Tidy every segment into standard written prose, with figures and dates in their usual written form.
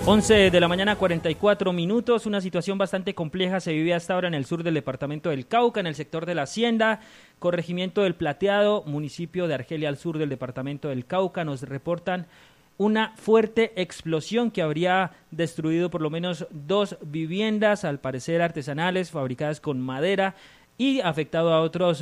11 de la mañana, 44 minutos. Una situación bastante compleja se vive hasta ahora en el sur del departamento del Cauca, en el sector de la Hacienda, corregimiento del Plateado, municipio de Argelia, al sur del departamento del Cauca. Nos reportan una fuerte explosión que habría destruido por lo menos 2 viviendas, al parecer artesanales, fabricadas con madera, y afectado a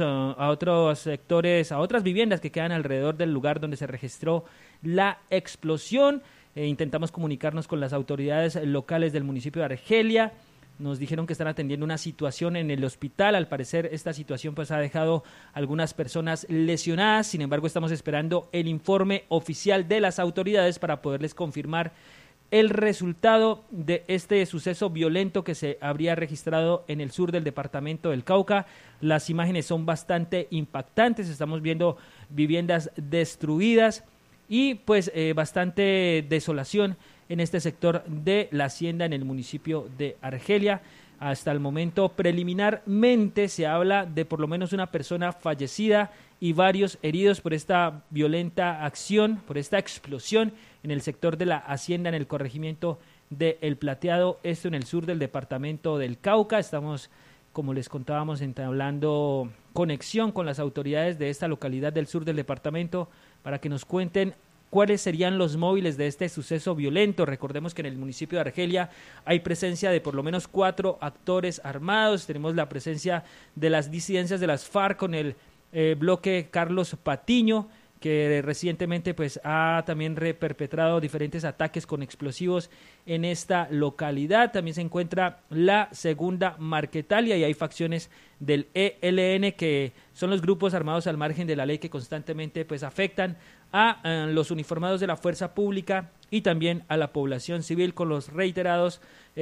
otros sectores, a otras viviendas que quedan alrededor del lugar donde se registró la explosión. Intentamos comunicarnos con las autoridades locales del municipio de Argelia. Nos dijeron que están atendiendo una situación en el hospital. Al parecer esta situación pues ha dejado algunas personas lesionadas. Sin embargo, estamos esperando el informe oficial de las autoridades para poderles confirmar el resultado de este suceso violento que se habría registrado en el sur del departamento del Cauca. Las imágenes son bastante impactantes. Estamos viendo viviendas destruidas y pues bastante desolación en este sector de la Hacienda en el municipio de Argelia. Hasta el momento, preliminarmente, se habla de por lo menos una persona fallecida y varios heridos por esta violenta acción, por esta explosión en el sector de la Hacienda, en el corregimiento de El Plateado, esto en el sur del departamento del Cauca. Estamos, como les contábamos, entablando conexión con las autoridades de esta localidad del sur del departamento para que nos cuenten cuáles serían los móviles de este suceso violento. Recordemos que en el municipio de Argelia hay presencia de por lo menos 4 actores armados. Tenemos la presencia de las disidencias de las FARC con el bloque Carlos Patiño, que recientemente pues ha también perpetrado diferentes ataques con explosivos en esta localidad. También se encuentra la Segunda Marquetalia y hay facciones del ELN, que son los grupos armados al margen de la ley que constantemente pues afectan a los uniformados de la fuerza pública y también a la población civil con las reiteradas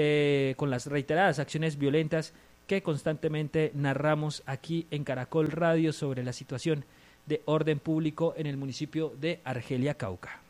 acciones violentas que constantemente narramos aquí en Caracol Radio sobre la situación de orden público en el municipio de Argelia, Cauca.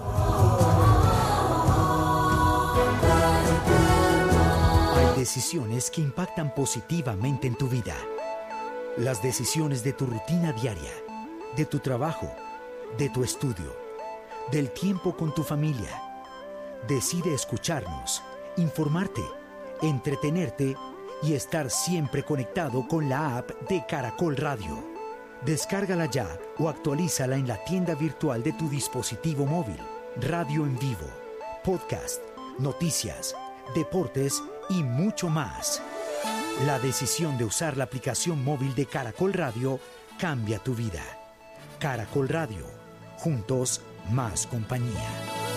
Hay decisiones que impactan positivamente en tu vida. Las decisiones de tu rutina diaria, de tu trabajo, de tu estudio, del tiempo con tu familia. Decide escucharnos, informarte, entretenerte y estar siempre conectado con la app de Caracol Radio. Descárgala ya o actualízala en la tienda virtual de tu dispositivo móvil. Radio en vivo, podcast, noticias, deportes y mucho más. La decisión de usar la aplicación móvil de Caracol Radio cambia tu vida. Caracol Radio, juntos más compañía.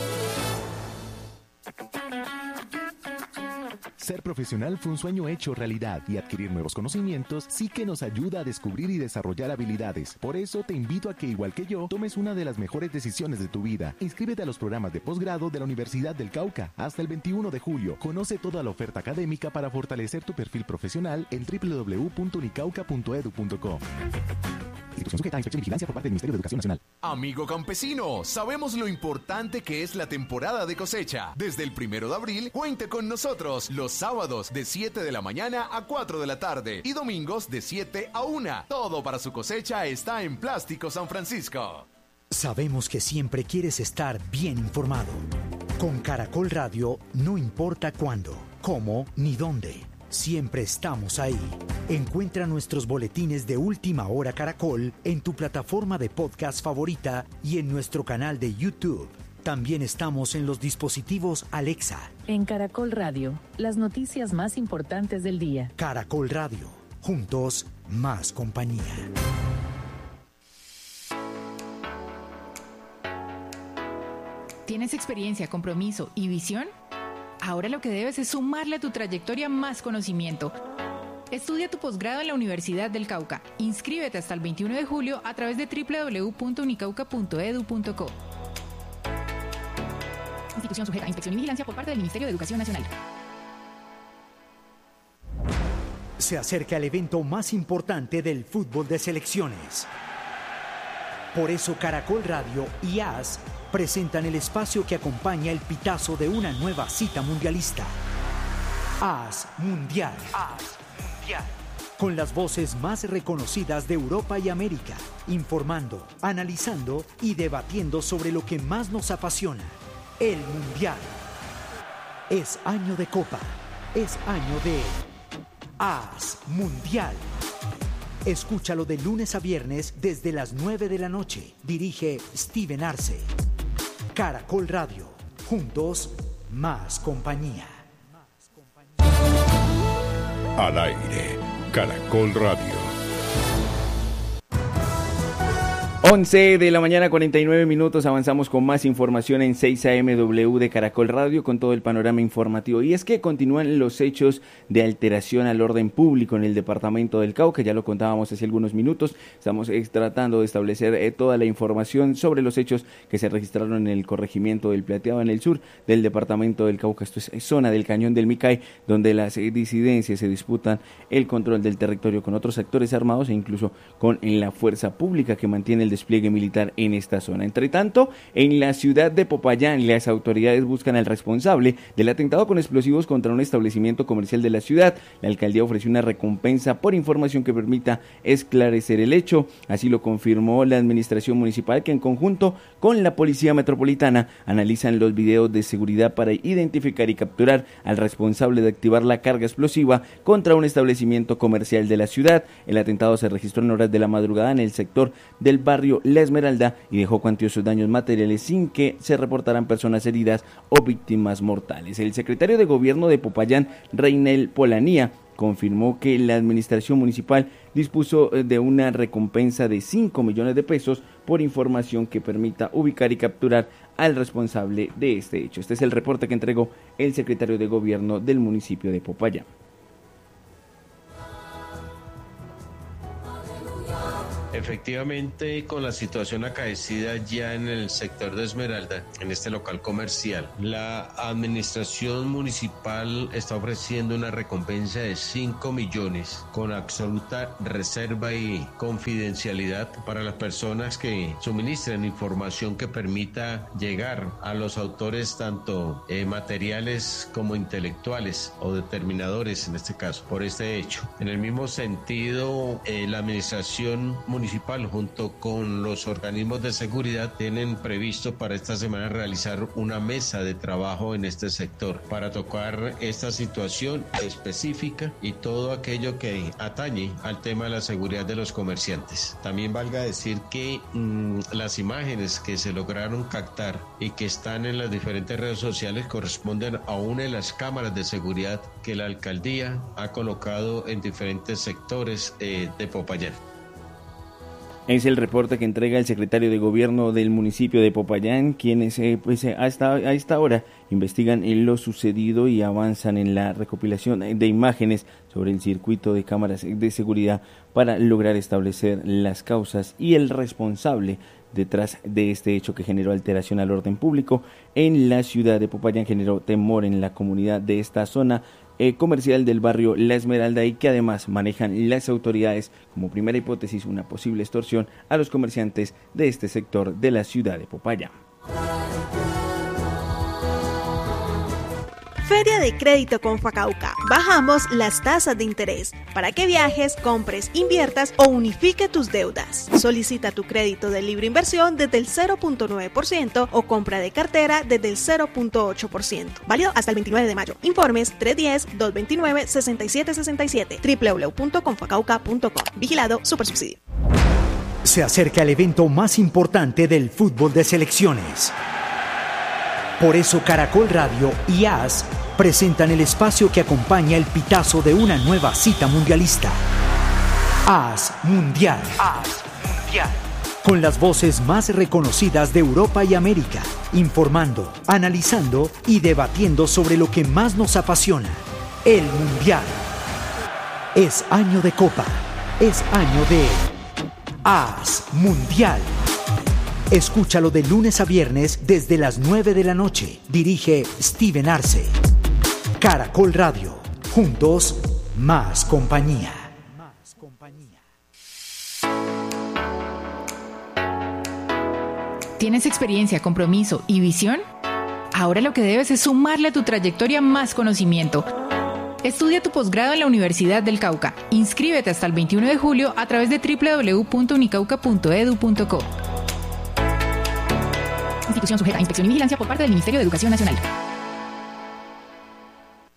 Ser profesional fue un sueño hecho realidad y adquirir nuevos conocimientos sí que nos ayuda a descubrir y desarrollar habilidades. Por eso te invito a que, igual que yo, tomes una de las mejores decisiones de tu vida. Inscríbete a los programas de posgrado de la Universidad del Cauca hasta el 21 de julio. Conoce toda la oferta académica para fortalecer tu perfil profesional en www.unicauca.edu.co. Institución sujeta a inspección y vigilancia por parte del Ministerio de Educación Nacional. Amigo campesino, sabemos lo importante que es la temporada de cosecha. Desde el 1 de abril, cuente con nosotros los sábados de 7 de la mañana a 4 de la tarde y domingos de 7 a 1. Todo para su cosecha está en Plástico San Francisco. Sabemos que siempre quieres estar bien informado. Con Caracol Radio, no importa cuándo, cómo ni dónde. Siempre estamos ahí. Encuentra nuestros boletines de Última Hora Caracol en tu plataforma de podcast favorita y en nuestro canal de YouTube. También estamos en los dispositivos Alexa. En Caracol Radio, las noticias más importantes del día. Caracol Radio, juntos más compañía. ¿Tienes experiencia, compromiso y visión? Ahora lo que debes es sumarle a tu trayectoria más conocimiento. Estudia tu posgrado en la Universidad del Cauca. Inscríbete hasta el 21 de julio a través de www.unicauca.edu.co. Institución sujeta a inspección y vigilancia por parte del Ministerio de Educación Nacional. Se acerca el evento más importante del fútbol de selecciones. Por eso Caracol Radio y AS presentan el espacio que acompaña el pitazo de una nueva cita mundialista. AS Mundial. AS Mundial. Con las voces más reconocidas de Europa y América, informando, analizando y debatiendo sobre lo que más nos apasiona, el Mundial. Es año de Copa. Es año de AS Mundial. Escúchalo de lunes a viernes desde las 9 de la noche. Dirige Steven Arce. Caracol Radio. Juntos, más compañía. Al aire, Caracol Radio. 11 de la mañana, 49 minutos, avanzamos con más información en 6 AMW de Caracol Radio con todo el panorama informativo. Y es que continúan los hechos de alteración al orden público en el departamento del Cauca, ya lo contábamos hace algunos minutos. Estamos tratando de establecer toda la información sobre los hechos que se registraron en el corregimiento del Plateado, en el sur del departamento del Cauca. Esto es zona del Cañón del Micay, donde las disidencias se disputan el control del territorio con otros actores armados e incluso con la fuerza pública que mantiene el despliegue militar en esta zona. Entre tanto, en la ciudad de Popayán, las autoridades buscan al responsable del atentado con explosivos contra un establecimiento comercial de la ciudad. La alcaldía ofreció una recompensa por información que permita esclarecer el hecho. Así lo confirmó la administración municipal, que en conjunto con la Policía Metropolitana analizan los videos de seguridad para identificar y capturar al responsable de activar la carga explosiva contra un establecimiento comercial de la ciudad. El atentado se registró en horas de la madrugada en el sector del barrio La Esmeralda y dejó cuantiosos daños materiales sin que se reportaran personas heridas o víctimas mortales. El secretario de Gobierno de Popayán, Reinel Polanía, confirmó que la administración municipal dispuso de una recompensa de 5 millones de pesos por información que permita ubicar y capturar al responsable de este hecho. Este es el reporte que entregó el secretario de Gobierno del municipio de Popayán. Efectivamente, con la situación acaecida ya en el sector de Esmeralda, en este local comercial, la administración municipal está ofreciendo una recompensa de 5 millones con absoluta reserva y confidencialidad para las personas que suministren información que permita llegar a los autores tanto materiales como intelectuales o determinadores, en este caso, por este hecho. En el mismo sentido, la administración municipal junto con los organismos de seguridad tienen previsto para esta semana realizar una mesa de trabajo en este sector para tocar esta situación específica y todo aquello que atañe al tema de la seguridad de los comerciantes. También valga decir que las imágenes que se lograron captar y que están en las diferentes redes sociales corresponden a una de las cámaras de seguridad que la alcaldía ha colocado en diferentes sectores de Popayán. Es el reporte que entrega el secretario de Gobierno del municipio de Popayán, quienes a esta hora investigan lo sucedido y avanzan en la recopilación de imágenes sobre el circuito de cámaras de seguridad para lograr establecer las causas y el responsable detrás de este hecho que generó alteración al orden público en la ciudad de Popayán, generó temor en la comunidad de esta zona comercial del barrio La Esmeralda y que además manejan las autoridades como primera hipótesis una posible extorsión a los comerciantes de este sector de la ciudad de Popayán. Feria de Crédito con Facauca. Bajamos las tasas de interés para que viajes, compres, inviertas o unifique tus deudas. Solicita tu crédito de libre inversión desde el 0.9% o compra de cartera desde el 0.8%. Válido hasta el 29 de mayo. Informes 310-229-6767. www.confacauca.com. Vigilado Supersubsidio. Se acerca el evento más importante del fútbol de selecciones. Por eso Caracol Radio y AS presentan el espacio que acompaña el pitazo de una nueva cita mundialista. AS Mundial. AS Mundial. Con las voces más reconocidas de Europa y América, informando, analizando y debatiendo sobre lo que más nos apasiona, el Mundial. Es año de Copa, es año de AS Mundial. Escúchalo de lunes a viernes desde las 9 de la noche. Dirige Steven Arce. Caracol Radio. Juntos, más compañía. ¿Tienes experiencia, compromiso y visión? Ahora lo que debes es sumarle a tu trayectoria más conocimiento. Estudia tu posgrado en la Universidad del Cauca. Inscríbete hasta el 21 de julio a través de www.unicauca.edu.co. Institución sujeta a inspección y vigilancia por parte del Ministerio de Educación Nacional.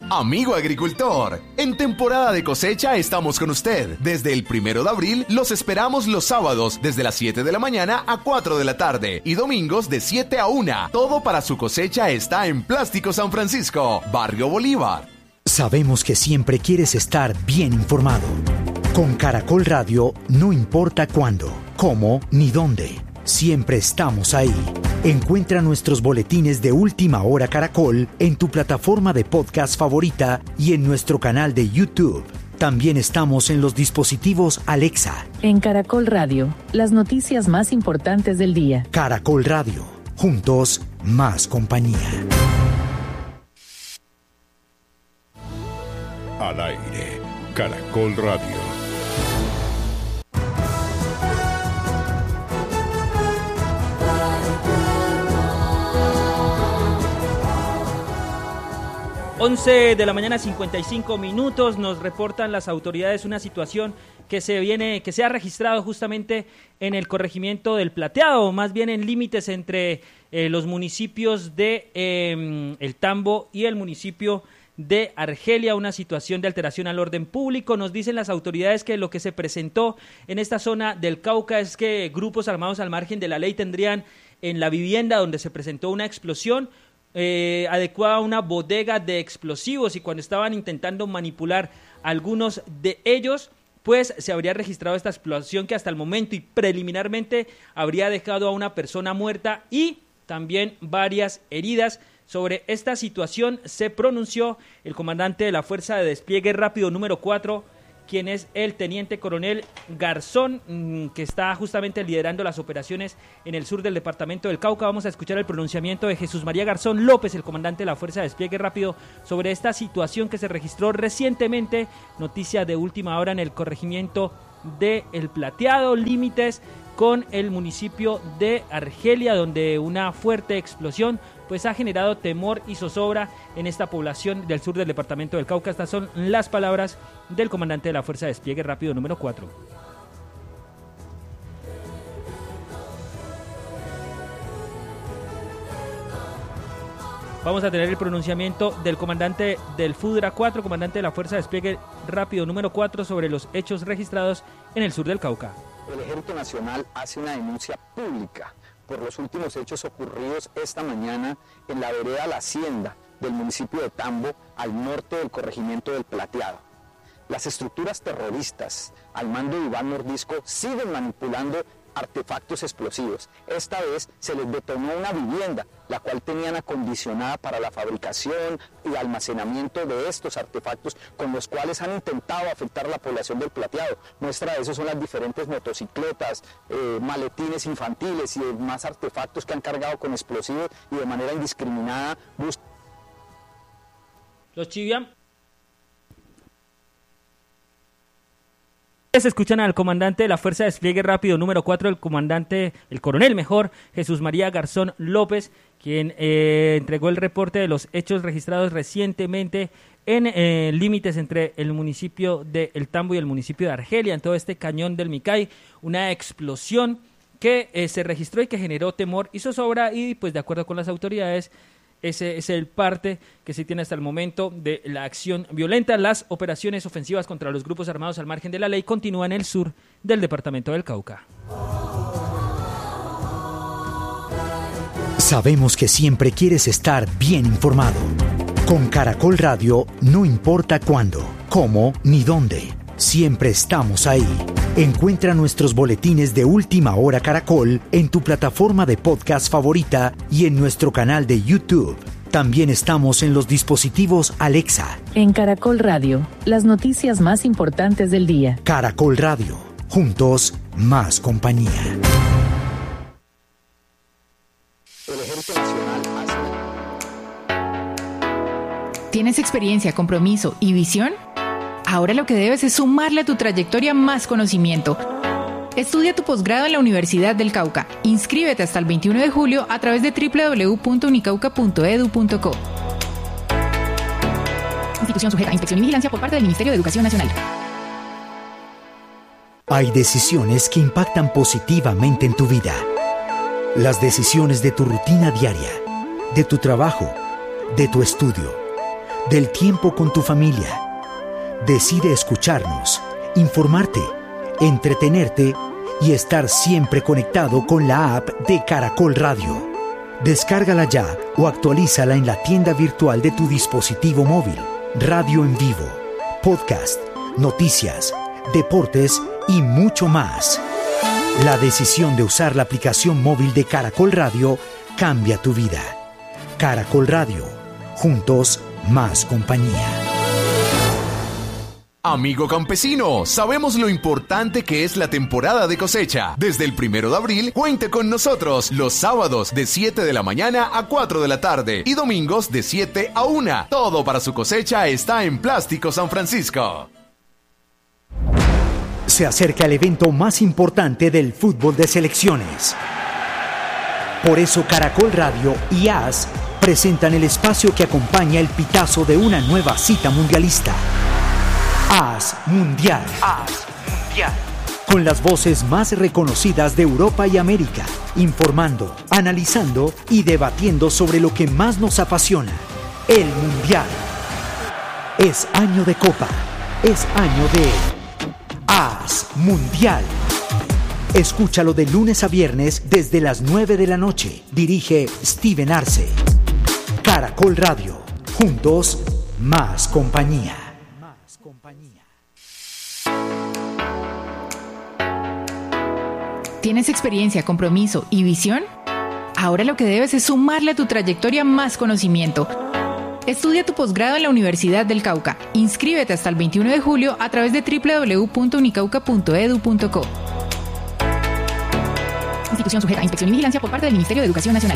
Amigo agricultor, en temporada de cosecha estamos con usted. Desde el 1 de abril los esperamos los sábados desde las 7 de la mañana a 4 de la tarde y domingos de 7 a 1. Todo para su cosecha está en Plástico San Francisco, Barrio Bolívar. Sabemos que siempre quieres estar bien informado. Con Caracol Radio, no importa cuándo, cómo ni dónde, siempre estamos ahí. Encuentra nuestros boletines de Última Hora Caracol en tu plataforma de podcast favorita y en nuestro canal de YouTube. También estamos en los dispositivos Alexa. En Caracol Radio, las noticias más importantes del día. Caracol Radio, juntos, más compañía. Al aire, Caracol Radio. Once de la mañana, 55 minutos, nos reportan las autoridades una situación que se ha registrado justamente en el corregimiento del Plateado, más bien en límites entre los municipios de El Tambo y el municipio de Argelia, una situación de alteración al orden público. Nos dicen las autoridades que lo que se presentó en esta zona del Cauca es que grupos armados al margen de la ley tendrían en la vivienda donde se presentó una explosión adecuada a una bodega de explosivos, y cuando estaban intentando manipular algunos de ellos, pues se habría registrado esta explosión que hasta el momento y preliminarmente habría dejado a una persona muerta y también varias heridas. Sobre esta situación se pronunció el comandante de la Fuerza de Despliegue Rápido número 4, quien es el teniente coronel Garzón, que está justamente liderando las operaciones en el sur del departamento del Cauca. Vamos a escuchar el pronunciamiento de Jesús María Garzón López, el comandante de la Fuerza de Despliegue Rápido, sobre esta situación que se registró recientemente, noticia de última hora en el corregimiento de El Plateado, límites con el municipio de Argelia, donde una fuerte explosión pues ha generado temor y zozobra en esta población del sur del departamento del Cauca. Estas son las palabras del comandante de la Fuerza de Despliegue Rápido número 4. Vamos a tener el pronunciamiento del comandante del FUDRA 4, comandante de la Fuerza de Despliegue Rápido número 4, sobre los hechos registrados en el sur del Cauca. El Ejército Nacional hace una denuncia pública por los últimos hechos ocurridos esta mañana en la vereda La Hacienda del municipio de Tambo, al norte del corregimiento del Plateado. Las estructuras terroristas al mando de Iván Mordisco siguen manipulando artefactos explosivos. Esta vez se les detonó una vivienda, la cual tenían acondicionada para la fabricación y almacenamiento de estos artefactos, con los cuales han intentado afectar a la población del Plateado. Muestra de eso son las diferentes motocicletas, maletines infantiles y demás artefactos que han cargado con explosivos y de manera indiscriminada buscan. Los chivian. Se escuchan al comandante de la Fuerza de Despliegue Rápido número 4, el coronel Jesús María Garzón López, quien entregó el reporte de los hechos registrados recientemente en límites entre el municipio de El Tambo y el municipio de Argelia, en todo este cañón del Micay, una explosión que se registró y que generó temor y zozobra, y pues de acuerdo con las autoridades, ese es el parte que se tiene hasta el momento de la acción violenta. Las operaciones ofensivas contra los grupos armados al margen de la ley continúan en el sur del departamento del Cauca. Sabemos que siempre quieres estar bien informado. Con Caracol Radio, no importa cuándo, cómo ni dónde, siempre estamos ahí. Encuentra nuestros boletines de Última Hora Caracol en tu plataforma de podcast favorita y en nuestro canal de YouTube. También estamos en los dispositivos Alexa. En Caracol Radio, las noticias más importantes del día. Caracol Radio, juntos, más compañía. El Ejército Nacional hace... ¿Tienes experiencia, compromiso y visión? Ahora lo que debes es sumarle a tu trayectoria más conocimiento. Estudia tu posgrado en la Universidad del Cauca. Inscríbete hasta el 21 de julio a través de www.unicauca.edu.co. Institución sujeta a inspección y vigilancia por parte del Ministerio de Educación Nacional. Hay decisiones que impactan positivamente en tu vida. Las decisiones de tu rutina diaria, de tu trabajo, de tu estudio, del tiempo con tu familia. Decide escucharnos, informarte, entretenerte y estar siempre conectado con la app de Caracol Radio. Descárgala ya o actualízala en la tienda virtual de tu dispositivo móvil. Radio en vivo, podcast, noticias, deportes y mucho más. La decisión de usar la aplicación móvil de Caracol Radio cambia tu vida. Caracol Radio, juntos más compañía. Amigo campesino, sabemos lo importante que es la temporada de cosecha. Desde el 1 de abril, cuente con nosotros los sábados de 7 de la mañana a 4 de la tarde y domingos de 7 a 1. Todo para su cosecha está en Plástico San Francisco. Se acerca el evento más importante del fútbol de selecciones. Por eso Caracol Radio y AS presentan el espacio que acompaña el pitazo de una nueva cita mundialista. AS Mundial. AS Mundial. Con las voces más reconocidas de Europa y América, informando, analizando y debatiendo sobre lo que más nos apasiona, el Mundial. Es año de Copa, es año de AS Mundial. Escúchalo de lunes a viernes desde las 9 de la noche. Dirige Steven Arce. Caracol Radio. Juntos, más compañía. ¿Tienes experiencia, compromiso y visión? Ahora lo que debes es sumarle a tu trayectoria más conocimiento. Estudia tu posgrado en la Universidad del Cauca. Inscríbete hasta el 21 de julio a través de www.unicauca.edu.co. Institución sujeta a inspección y vigilancia por parte del Ministerio de Educación Nacional.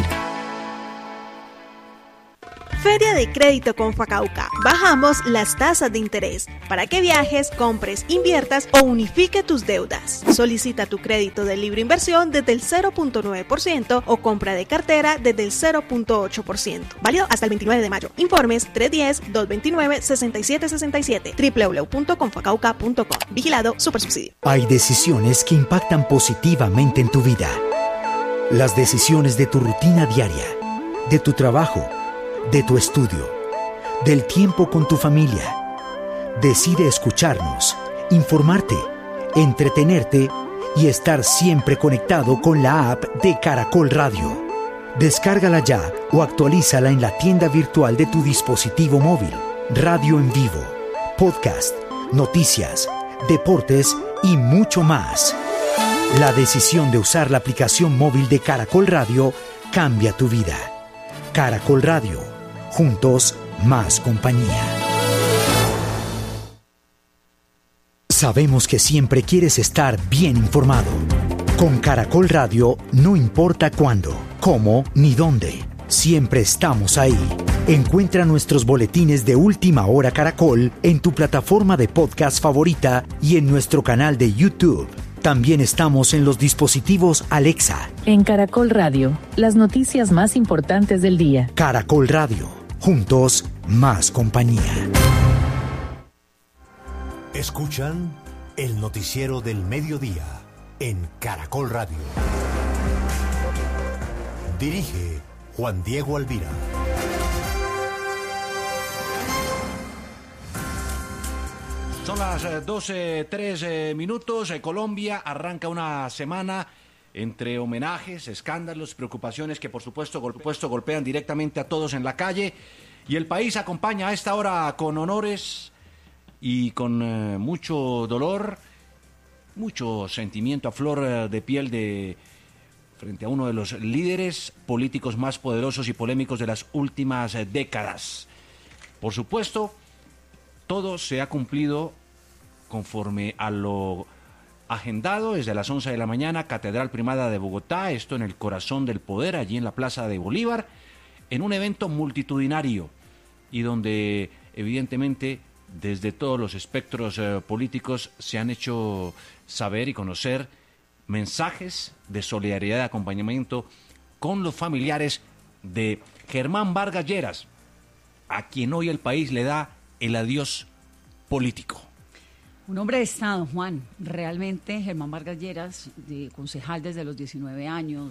Feria de Crédito Confacauca. Bajamos las tasas de interés para que viajes, compres, inviertas o unifique tus deudas. Solicita tu crédito de libre inversión desde el 0.9% o compra de cartera desde el 0.8%. Válido hasta el 29 de mayo. Informes 310-229-6767. www.confacauca.com. Vigilado Supersubsidio. Hay decisiones que impactan positivamente en tu vida. Las decisiones de tu rutina diaria, de tu trabajo, de tu estudio, del tiempo con tu familia. Decide escucharnos, informarte, entretenerte y estar siempre conectado con la app de Caracol Radio. Descárgala ya o actualízala en la tienda virtual de tu dispositivo móvil. Radio en vivo, podcast, noticias, deportes y mucho más. La decisión de usar la aplicación móvil de Caracol Radio cambia tu vida. Caracol Radio, juntos más compañía. Sabemos que siempre quieres estar bien informado. Con Caracol Radio no importa cuándo, cómo ni dónde. Siempre estamos ahí. Encuentra nuestros boletines de Última Hora Caracol en tu plataforma de podcast favorita y en nuestro canal de YouTube. También estamos en los dispositivos Alexa. En Caracol Radio, las noticias más importantes del día. Caracol Radio, juntos más compañía. Escuchan el noticiero del mediodía en Caracol Radio. Dirige Juan Diego Alvira. Son las 12:03 minutos. Colombia arranca una semana entre homenajes, escándalos, preocupaciones que por supuesto golpean directamente a todos en la calle. Y el país acompaña a esta hora con honores y con mucho dolor, mucho sentimiento a flor de piel frente a uno de los líderes políticos más poderosos y polémicos de las últimas décadas. Por supuesto, todo se ha cumplido conforme a lo agendado desde las 11 de la mañana, Catedral Primada de Bogotá, esto en el corazón del poder, allí en la Plaza de Bolívar, en un evento multitudinario y donde evidentemente desde todos los espectros políticos se han hecho saber y conocer mensajes de solidaridad y acompañamiento con los familiares de Germán Vargas Lleras, a quien hoy el país le da el adiós político. Un hombre de Estado, Juan. Realmente Germán Vargas Lleras, concejal desde los 19 años,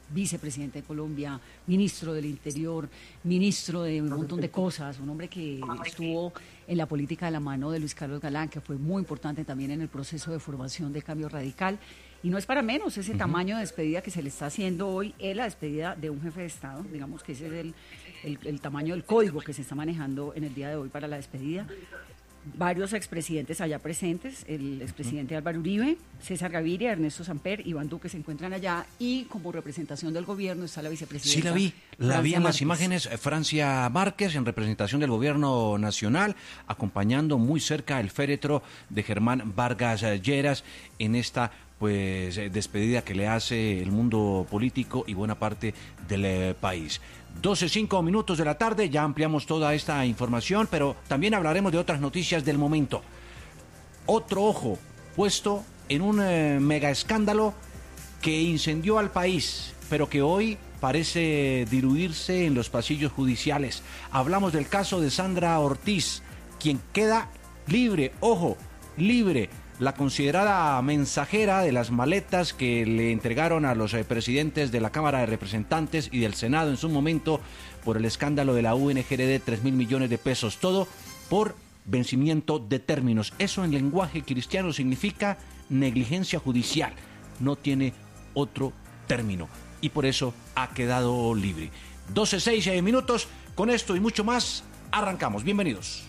vicepresidente de Colombia, ministro del Interior, ministro de un montón de cosas, un hombre que estuvo en la política de la mano de Luis Carlos Galán, que fue muy importante también en el proceso de formación de Cambio Radical. Y no es para menos ese tamaño de despedida que se le está haciendo hoy, es la despedida de un jefe de Estado, digamos que ese es el tamaño del código que se está manejando en el día de hoy para la despedida. Varios expresidentes allá presentes, el expresidente Álvaro Uribe, César Gaviria, Ernesto Samper, Iván Duque se encuentran allá y como representación del gobierno está la vicepresidenta. Sí, la vi en las Márquez. imágenes, Francia Márquez en representación del gobierno nacional, acompañando muy cerca el féretro de Germán Vargas Lleras en esta pues despedida que le hace el mundo político y buena parte del país. 12:05 de la tarde, ya ampliamos toda esta información, pero también hablaremos de otras noticias del momento. Otro ojo puesto en un mega escándalo que incendió al país, pero que hoy parece diluirse en los pasillos judiciales. Hablamos del caso de Sandra Ortiz, quien queda libre, ojo, libre. La considerada mensajera de las maletas que le entregaron a los presidentes de la Cámara de Representantes y del Senado en su momento por el escándalo de la UNGRD, 3.000 millones de pesos, todo por vencimiento de términos. Eso en lenguaje cristiano significa negligencia judicial, no tiene otro término y por eso ha quedado libre. 12:06, con esto y mucho más, arrancamos. Bienvenidos.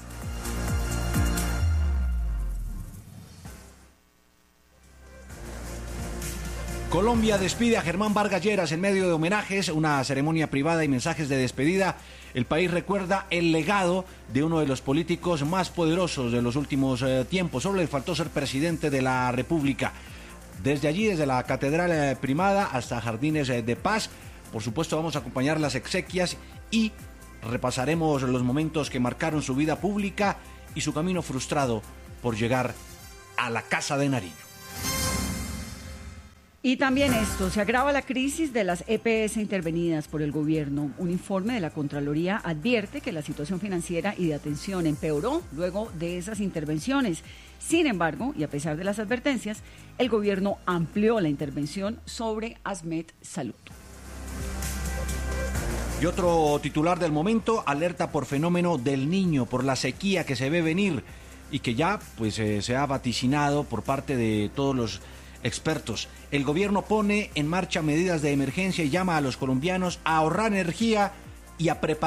Colombia despide a Germán Vargas Lleras en medio de homenajes, una ceremonia privada y mensajes de despedida. El país recuerda el legado de uno de los políticos más poderosos de los últimos tiempos. Solo le faltó ser presidente de la República. Desde allí, desde la Catedral Primada hasta Jardines de Paz, por supuesto vamos a acompañar las exequias y repasaremos los momentos que marcaron su vida pública y su camino frustrado por llegar a la Casa de Nariño. Y también esto, se agrava la crisis de las EPS intervenidas por el gobierno. Un informe de la Contraloría advierte que la situación financiera y de atención empeoró luego de esas intervenciones. Sin embargo, y a pesar de las advertencias, el gobierno amplió la intervención sobre ASMED Salud. Y otro titular del momento, alerta por fenómeno del Niño, por la sequía que se ve venir y que ya pues se ha vaticinado por parte de todos los expertos. El gobierno pone en marcha medidas de emergencia y llama a los colombianos a ahorrar energía y a preparar